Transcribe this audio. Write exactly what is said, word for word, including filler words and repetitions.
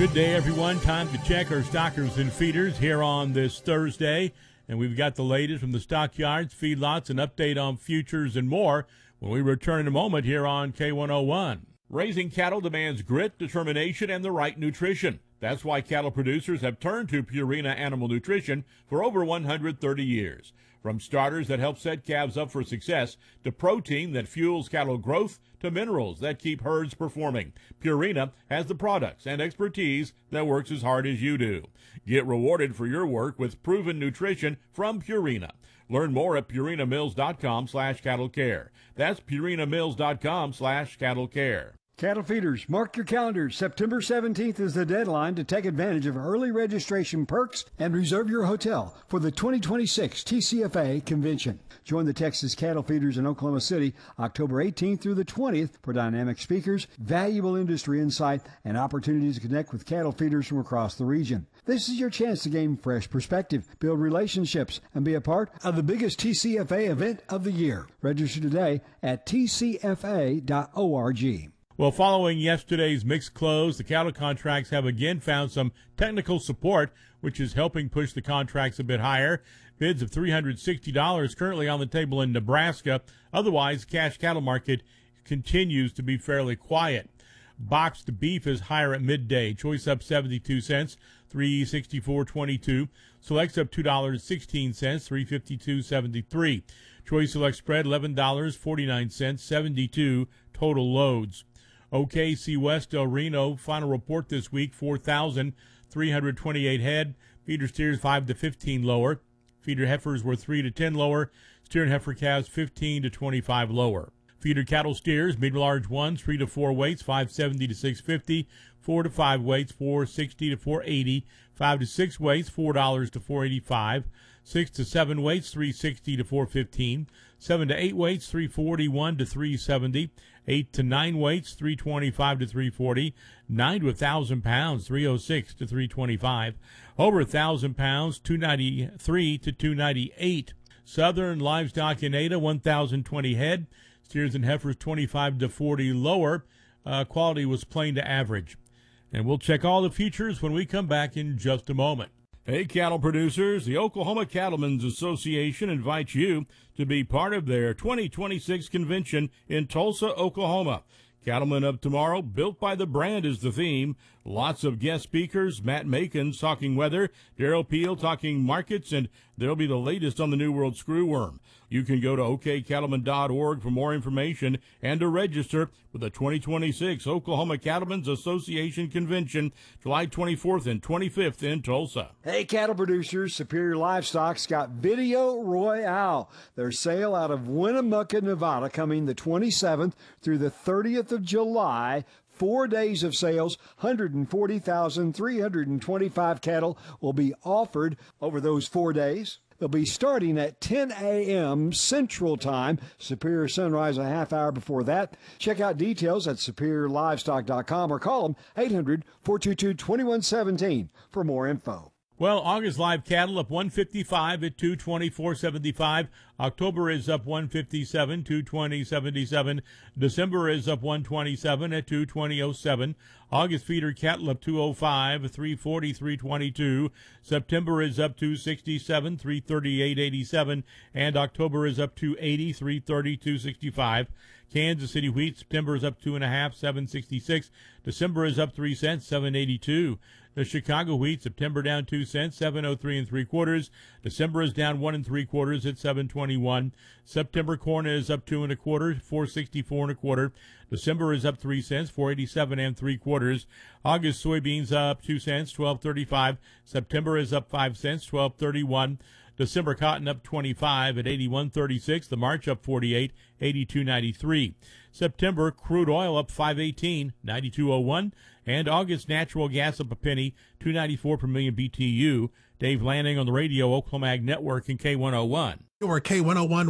Good day, everyone. Time to check our stockers and feeders here on this Thursday. And we've got the latest from the stockyards, feedlots, an update on futures and more when we return in a moment here on K one oh one. Raising cattle demands grit, determination, and the right nutrition. That's why cattle producers have turned to Purina Animal Nutrition for over one hundred thirty years. From starters that help set calves up for success, to protein that fuels cattle growth, to minerals that keep herds performing, Purina has the products and expertise that works as hard as you do. Get rewarded for your work with proven nutrition from Purina. Learn more at purinamills.com slash cattle care. That's purinamills.com slash cattle care. Cattle feeders, mark your calendars. September seventeenth is the deadline to take advantage of early registration perks and reserve your hotel for the twenty twenty-six T C F A convention. Join the Texas cattle feeders in Oklahoma City October eighteenth through the twentieth for dynamic speakers, valuable industry insight, and opportunities to connect with cattle feeders from across the region. This is your chance to gain fresh perspective, build relationships, and be a part of the biggest T C F A event of the year. Register today at T C F A dot org. Well, following yesterday's mixed close, the cattle contracts have again found some technical support, which is helping push the contracts a bit higher. Bids of three hundred sixty dollars currently on the table in Nebraska. Otherwise, the cash cattle market continues to be fairly quiet. Boxed beef is higher at midday. Choice up seventy-two cents, three sixty-four twenty-two. Select's up two dollars and sixteen cents, three fifty-two seventy-three. Choice select spread eleven dollars and forty-nine cents, seventy-two total loads. O K C West Del Reno, final report this week, four thousand three hundred twenty-eight head. Feeder steers five to fifteen lower. Feeder heifers were three to ten lower. Steer and heifer calves fifteen to twenty-five lower. Feeder cattle steers, mid-large ones, three to four weights, five seventy to six fifty. four to five weights, four sixty to four eighty. five to six weights, four dollars to four eighty-five. six to seven weights, three sixty to four fifteen. seven to eight weights, three forty-one to three seventy. eight to nine weights, three twenty-five to three forty. nine to one thousand pounds, three oh six to three twenty-five. Over one thousand pounds, two ninety-three to two ninety-eight. Southern livestock in Ada, one thousand twenty head. Steers and heifers twenty-five to forty lower. Uh, quality was plain to average. And we'll check all the futures when we come back in just a moment. Hey, cattle producers, the Oklahoma Cattlemen's Association invites you to be part of their twenty twenty-six convention in Tulsa, Oklahoma. Cattlemen of Tomorrow, built by the brand is the theme. Lots of guest speakers, Matt Makins talking weather, Darrell Peel talking markets, and there'll be the latest on the New World screwworm. You can go to O K cattlemen dot org for more information and to register for the twenty twenty-six Oklahoma Cattlemen's Association Convention, July twenty-fourth and twenty-fifth in Tulsa. Hey, cattle producers, Superior Livestock's got Video Royale, their sale out of Winnemucca, Nevada, coming the twenty-seventh through the thirtieth of July. Four days of sales, one hundred forty thousand three hundred twenty-five cattle will be offered over those four days. They'll be starting at ten a.m. Central Time. Superior Sunrise a half hour before that. Check out details at superior livestock dot com or call them eight hundred, four two two, two one one seven for more info. Well, August live cattle up one fifty-five at two twenty-four seventy-five. October is up one fifty-seven, two twenty seventy-seven. December is up one twenty-seven at two twenty oh seven. August feeder cattle up two oh five, three forty, three twenty-two. September is up two sixty-seven, three thirty-eight eighty-seven. And October is up two eighty, three thirty, two sixty-five. Kansas City wheat, September is up two and a half, seven sixty-six. December is up three cents, seven eighty-two. The Chicago wheat, September down two cents, seven oh three and three quarters. December is down one and three quarters at seven twenty-one. September corn is up two and a quarter, four sixty-four and a quarter. December is up three cents, four eighty-seven and three quarters. August soybeans up two cents, twelve thirty-five. September is up five cents, twelve thirty-one. December cotton up twenty-five at eighty-one thirty-six. The March up forty-eight, eighty-two ninety-three. September crude oil up five eighteen, ninety-two oh one. And August natural gas up a penny, two ninety-four per million B T U. Dave Lanning on the radio, Oklahoma Ag Network and K one oh one. Or K one oh one